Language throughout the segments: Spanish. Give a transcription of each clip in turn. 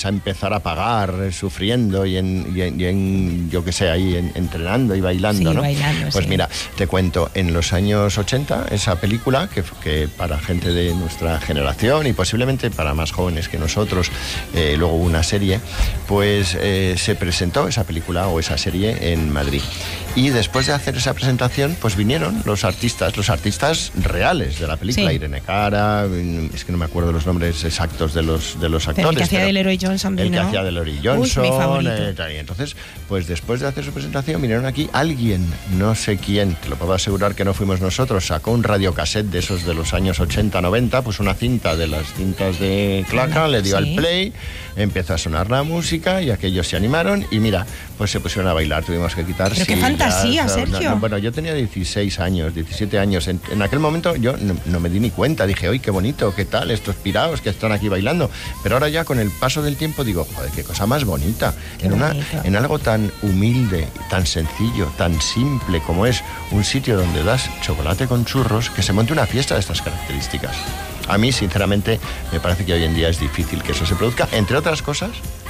vais a empezar a pagar sufriendo y yo qué sé, ahí entrenando y bailando, sí, ¿no? Bailando, pues sí. mira, te cuento, en los años 80, esa película, que para gente de nuestra generación y posiblemente para más jóvenes que nosotros, luego hubo una serie, pues se presentó esa película o esa serie en Madrid. Y después de hacer esa presentación, pues vinieron los artistas reales de la película, Sí. Irene Cara, es que no me acuerdo los nombres exactos de los actores. Pero el que hacía de Leroy Johnson, El que ¿no? hacía de Leroy Johnson. Uy, mi favorito. Y entonces, pues después de hacer su presentación, vinieron aquí alguien, no sé quién, te lo puedo asegurar que no fuimos nosotros, sacó un radiocassette de esos de los años 80-90, pues una cinta de las cintas de Claca, le dio Sí. al play, empezó a sonar la música y aquellos se animaron y mira, pues se pusieron a bailar, tuvimos que quitar Pero qué sillas, fantasía, Sergio. bueno, yo tenía 16 años, 17 años. En aquel momento yo no me di ni cuenta. Dije, ¡ay, qué bonito! ¿Qué tal? Estos piraos que están aquí bailando. Pero ahora ya con el paso del tiempo digo, joder, qué cosa más bonita. Qué bonito. En algo tan humilde, tan sencillo, tan simple como es un sitio donde das chocolate con churros, que se monte una fiesta de estas características. A mí, sinceramente, me parece que hoy en día es difícil que eso se produzca, entre otras cosas,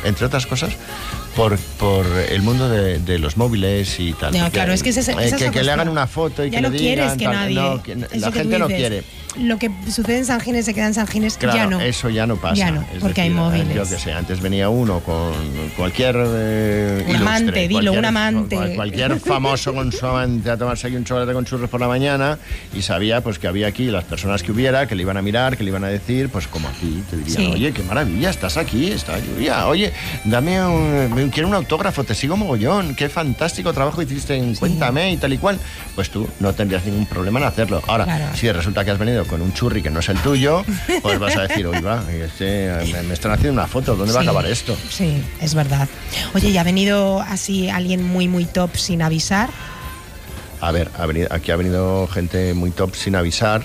por el mundo de los móviles y tal. No, claro, es que que le hagan una foto y ya que no le digan... quieres que tal, nadie... no, Eso la que gente tú no dices, quiere. Lo que sucede en San Ginés se queda en San Ginés, Claro, ya no. eso ya no pasa. Ya no, Es porque hay decir, móviles. yo que sé, antes venía uno con cualquier Un amante, dilo, un amante. Cualquier famoso con su amante a tomarse aquí un chocolate con churros por la mañana y sabía pues que había aquí las personas que hubiera, que le iban a mirar, que le iban a decir, pues como a ti, te dirían, Sí. oye, qué maravilla, estás aquí, está lluvia, oye, quiero un autógrafo, te sigo mogollón, qué fantástico trabajo hiciste en Cuéntame y tal y cual. Pues tú no tendrías ningún problema en hacerlo. Ahora, Claro. si resulta que has venido con un churri que no es el tuyo, pues vas a decir, uy, va, me están haciendo una foto, ¿dónde va a Sí. acabar esto? Sí, es verdad. Oye, ¿y ha venido así alguien muy, muy top sin avisar? A ver, aquí ha venido gente muy top sin avisar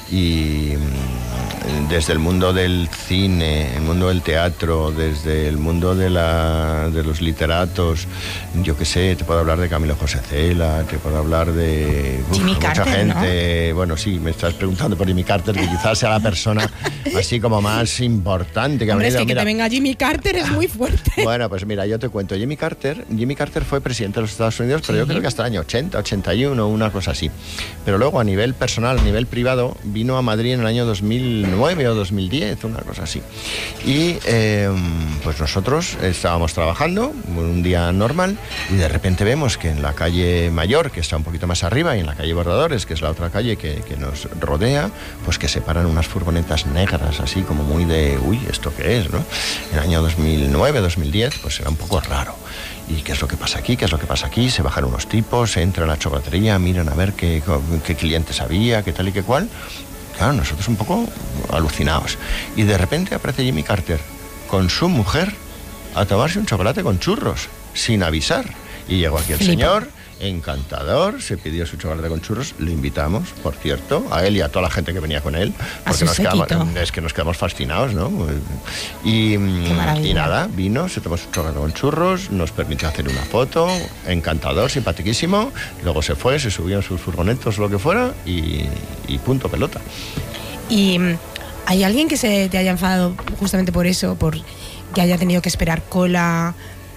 y desde el mundo del cine, el mundo del teatro, desde el mundo de los literatos, yo qué sé, te puedo hablar de Camilo José Cela, te puedo hablar de Jimmy mucha Carter, gente. ¿No? Bueno, sí, me estás preguntando por Jimmy Carter, que quizás sea la persona así como más importante que ha Hombre, es venido. que Mira, te venga Jimmy Carter es muy fuerte. bueno, pues mira, yo te cuento. Jimmy Carter fue presidente de los Estados Unidos, pero Sí. yo creo que hasta el año 80, 81, una cosa así. Pero luego a nivel personal, a nivel privado, vino a Madrid en el año 2009 o 2010, una cosa así. Y pues nosotros estábamos trabajando un día normal y de repente vemos que en la calle Mayor, que está un poquito más arriba, y en la calle Bordadores, que es la otra calle que nos rodea, pues que se paran unas furgonetas negras, así como muy de, uy, ¿esto qué es, no? En el año 2009, 2010, pues era un poco raro. ¿Y qué es lo que pasa aquí? ¿Qué es lo que pasa aquí? Se bajan unos tipos, entran a la chocolatería, miran a ver qué clientes había, qué tal y qué cual. Claro, nosotros un poco alucinados. Y de repente aparece Jimmy Carter con su mujer a tomarse un chocolate con churros, sin avisar. Y llegó aquí el señor, encantador, se pidió su chocolate con churros, le invitamos, por cierto, a él y a toda la gente que venía con él, porque nos quedamos fascinados, ¿no? Y nada, vino, se tomó su chocolate con churros, nos permitió hacer una foto, encantador, simpaticísimo, luego se fue, se subió en sus furgonetos o lo que fuera y punto pelota. ¿Y hay alguien que se te haya enfadado justamente por eso, por que haya tenido que esperar cola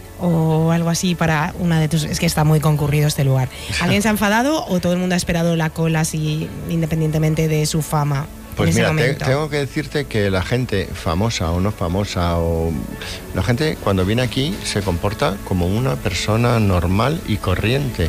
o algo así para una de tus... Es que está muy concurrido este lugar. ¿Alguien se ha enfadado o todo el mundo ha esperado la cola así independientemente de su fama? Pues en ese mira, momento? tengo que decirte que la gente famosa o no famosa, o la gente cuando viene aquí se comporta como una persona normal y corriente,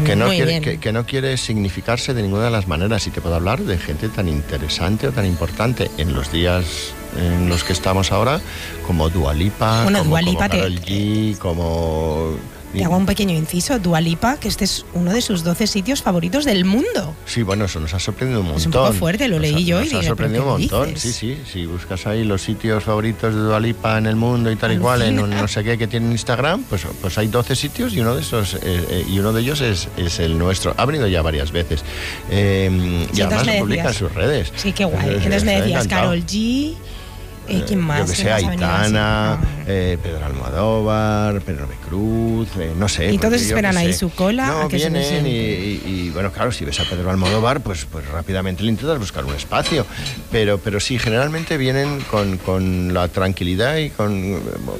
que no quiere significarse de ninguna de las maneras. Y te puedo hablar de gente tan interesante o tan importante en los días en los que estamos ahora, como Dua Lipa, como Karol G, como... Te hago un pequeño inciso, Dua Lipa, que este es uno de sus 12 sitios favoritos del mundo. Sí, bueno, eso nos ha sorprendido un montón. Es un poco fuerte, lo leí yo y dije, nos ha sorprendido un montón, sí. Si buscas ahí los sitios favoritos de Dua Lipa en el mundo y tal y cual, en un no sé qué que tiene en Instagram, pues hay 12 sitios y uno de esos y uno de ellos es el nuestro. Ha venido ya varias veces. Y además lo publica en sus redes. Sí, qué guay. Entonces me decías, Karol G... ¿Quién más? Yo que sé, Aitana, Pedro Almodóvar, Pedro de Cruz, no sé. Y todos esperan ahí su cola. No, a que vienen y bueno, claro, si ves a Pedro Almodóvar, pues rápidamente le intentas buscar un espacio. Pero sí, generalmente vienen con la tranquilidad y con